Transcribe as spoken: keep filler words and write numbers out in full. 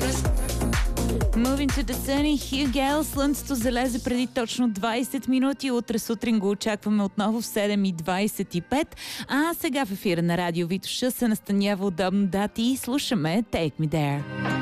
Moving to the sunny Hugel. Слънцето залезе преди точно двайсет минути. Утре сутрин го очакваме отново в седем и двайсет и пет. А сега в ефира на Радио Витоша се настанява удобно дати и слушаме Take Me There.